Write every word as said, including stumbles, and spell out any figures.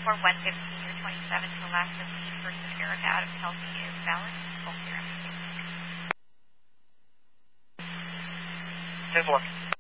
twenty-four one fifteen or twenty-seven to Alaska C, person Erica out of Kelsey is valid. Full clearance. ten one.